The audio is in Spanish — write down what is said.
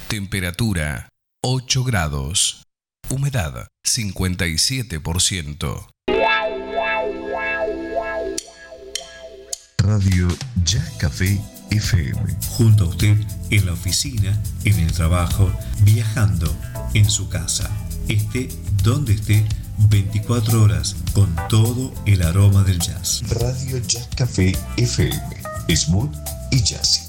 Temperatura 8 grados. Humedad 57%. Radio Ya Café FM. Junto a usted en la oficina, en el trabajo, viajando, en su casa. Esté donde esté, 24 horas con todo el aroma del jazz. Radio Ya Café FM. Smooth y jazzy.